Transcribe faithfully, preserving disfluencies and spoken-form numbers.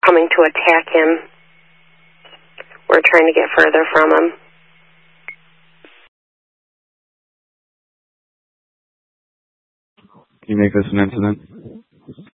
coming to attack him. We're trying to get further from him. Can you make this an incident?